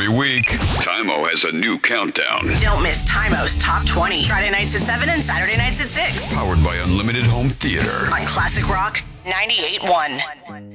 Every week, Tymo has a new countdown. Don't miss Tymo's Top 20. Friday nights at 7 and Saturday nights at 6. Powered by Unlimited Home Theater. On Classic Rock 98.1.